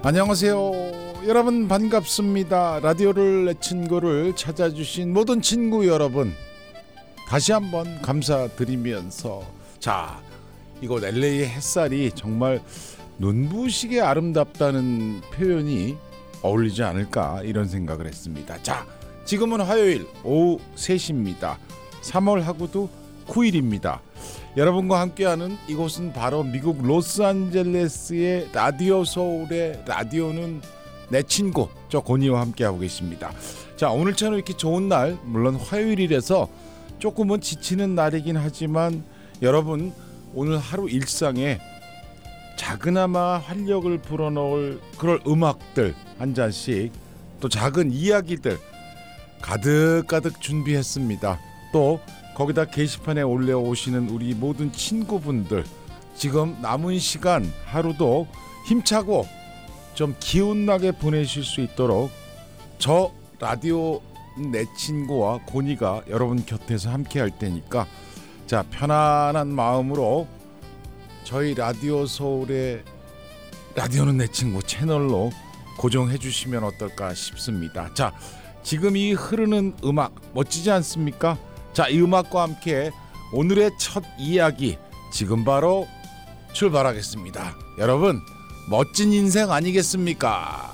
안녕하세요. 여러분 반갑습니다. 라디오를 내 친구를 찾아주신 모든 친구 여러분 다시 한번 감사드리면서 자, 이곳 LA의 햇살이 정말 눈부시게 아름답다는 표현이 어울리지 않을까 이런 생각을 했습니다. 자, 지금은 화요일 오후 3시입니다. 3월하고도 9일입니다. 여러분과 함께하는 이곳은 바로 미국 로스안젤레스의 라디오 서울의 라디오는 내 친구 저 고니와 함께하고 계십니다. 자, 오늘처럼 이렇게 좋은 날, 물론 화요일이라서 조금은 지치는 날이긴 하지만 여러분 오늘 하루 일상에 작은아마 활력을 불어넣을 그럴 음악들 한 잔씩 또 작은 이야기들 가득가득 준비했습니다. 또 거기다 게시판에 올려오시는 우리 모든 친구분들 지금 남은 시간 하루도 힘차고 좀 기운나게 보내실 수 있도록 저 라디오 내 친구와 고니가 여러분 곁에서 함께 할 테니까 자, 편안한 마음으로 저희 라디오 서울의 라디오는 내 친구 채널로 고정해 주시면 어떨까 싶습니다. 자, 지금 이 흐르는 음악 멋지지 않습니까? 자, 이 음악과 함께 오늘의 첫 이야기 지금 바로 출발하겠습니다. 여러분 멋진 인생 아니겠습니까?